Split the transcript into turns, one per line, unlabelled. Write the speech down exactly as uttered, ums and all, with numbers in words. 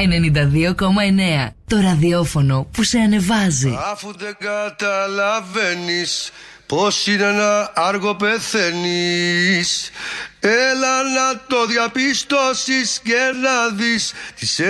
ενενήντα δύο κόμμα εννέα. Το ραδιόφωνο που σε ανεβάζει.
Αφού δεν καταλαβαίνεις πως είναι να άργο πεθαίνεις, έλα να το διαπιστώσεις και να δεις τι σε